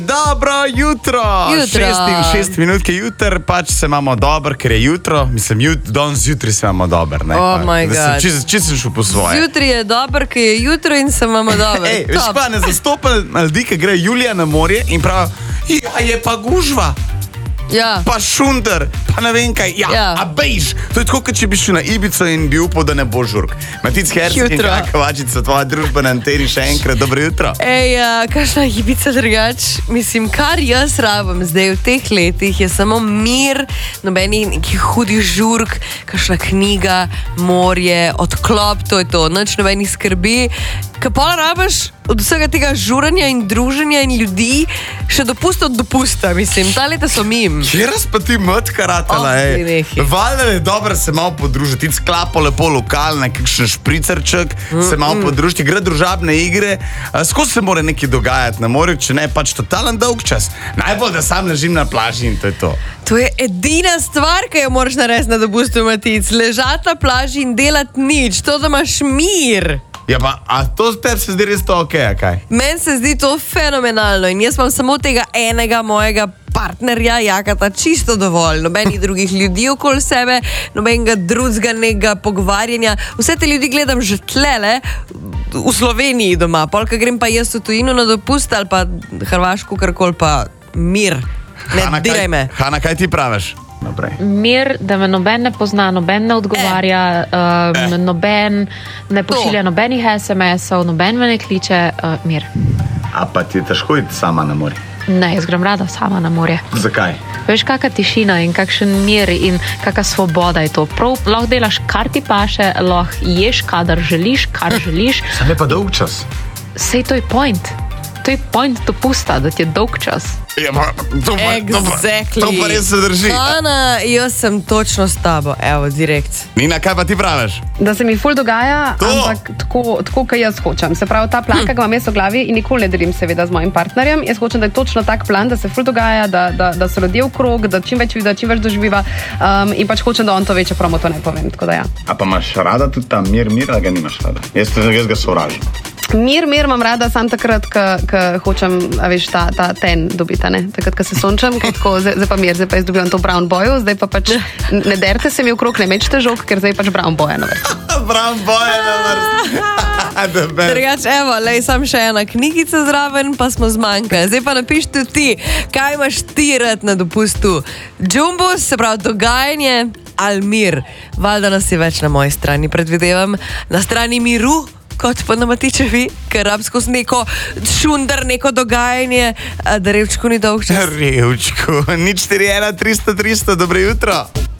Dobro jutro! 6 minut je jutro, pač se imamo dobro, ker je jutro. Mislim, danes zjutraj se imamo dobro. Oh moj bog. Če sem šel po svoje. Zjutraj je dobro, ker je jutro in se imamo dobro. Ej, veš pa, ne zastopam ljudi, ki gre Julija na morje in pravi, ja, je pa gužva. Ja. Pa šunder, pa ne vem kaj. Ja. A bejž, to je tako, kot če bi šel na Ibico in bi upal, da ne bo žurk. Matic Hersik in Kakavačica, tvoja družba na anteni, še enkrat dobro jutro. Ej, kakšna Ibica drugač? Mislim, kar jaz rabim zdaj v teh letih je samo mir, nobenih nekih hudih žurk, kakšna knjiga, morje, odklop, to je to, nič nobenih skrbi. Kaj pa rabiš od vsega tega žuranja in druženja in ljudi, še dopust od dopusta, mislim, ta leta so mim. Kje raz pa ti mrtka ratala, Valjda je dobro se malo podružiti, ti sklapo lepo lokalne, kakšen špricerček, se malo podružiti, gre družabne igre, skozi se mora nekaj dogajati na morju, če ne, pač totalen dolg čas. Najbolj, da sam ležim na plaži in to je to. To je edina stvar, ki jo moraš narediti na dopustu, Matic, ležati na plaži in delati nič, to, da imaš mir. Ja, pa, a to tebi se zdi res to ok, kaj? Meni se zdi to fenomenalno in jaz imam samo tega enega mojega partnerja, Jakata, čisto dovolj. Nobenih drugih ljudi okoli sebe, nobenega drugega nekega pogovarjanja. Vse te ljudi gledam že tlele v Sloveniji doma. Polka grem pa jaz v tujino na dopust ali pa Hrvaško, karkoli pa mir. Ne diraj me. Hana, kaj ti praviš? Naprej. Mir, da me noben ne pozna, noben ne odgovarja, noben ne pošilja nobenih SMS-ov, noben me ne kliče, mir. A pa ti je težko iti sama na morje? Ne, jaz grem rada sama na morje. Zakaj? Veš, kakšna tišina in kakšen mir in kakšna svoboda je to. Prav, lahko delaš, kar ti paše, lahko ješ, kadar želiš, kar želiš. Sam je pa dolg čas. Sej to je point. To je point dopusta, da ti je dolg čas. Ja, pa, to pa res se drži. Ana, jaz sem točno s tabo, evo, direkt. Nina, kaj pa ti praviš? Da se mi ful dogaja, ampak tako, kot jaz hočem. Se pravi, ta plan, ki ga imam jaz v glavi in nikoli ne delim seveda z mojim partnerjem, jaz hočem, da je točno tak plan, da se ful dogaja, da so ljudje v krog, da čim več vidi, čim več doživiva in pač hočem, da on to ve, čeprav mu to ne povem, tako da ja. A pa imaš rada tudi ta mir, ali ga nimaš rada? Jaz ga sovražim. Mir imam rada sam takrat, ko hočem, a veš, ta ten dobiti, ne? Takrat, ko se sončem, zdaj pa mir, zdaj pa jaz dobivam to brown bojo, zdaj pa pač ne derte se mi okrog, ne mečte žog, ker zdaj pač brown boja na vrsti. Brown boja na vrsti. Drugač, evo, lej, sam še ena knjigica zraven, pa smo zmanjkali. Zdaj pa napišite ti, kaj imaš ti rad na dopustu. Džumbus, se pravi dogajanje, ali mir. Valjda nas je več na moji strani, predvidevam. Na strani miru, kot pa na Matičevi, ker rab skozi neko šunder, neko dogajanje, da Revčku ni dolg čas. Revčku, nič 4, 1, 300, dobro jutro.